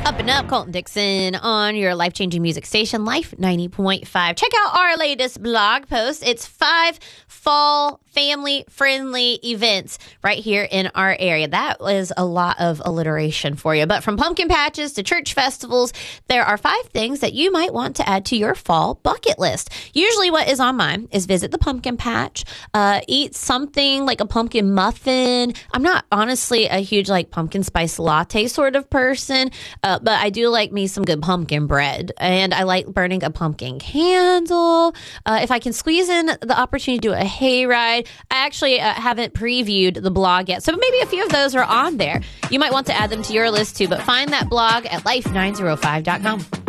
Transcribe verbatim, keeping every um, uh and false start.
Up and up, Colton Dixon on your life-changing music station, Life ninety point five. Check out our latest blog post. It's five fall family-friendly events right here in our area. That is a lot of alliteration for you. But from pumpkin patches to church festivals, there are five things that you might want to add to your fall bucket list. Usually what is on mine is visit the pumpkin patch, uh, eat something like a pumpkin muffin. I'm not honestly a huge like pumpkin spice latte sort of person, uh, but I do like me some good pumpkin bread, and I like burning a pumpkin candle. Uh, if I can squeeze in the opportunity to do a hayride, I actually uh, haven't previewed the blog yet, so maybe a few of those are on there. You might want to add them to your list too, but find that blog at life nine oh five dot com.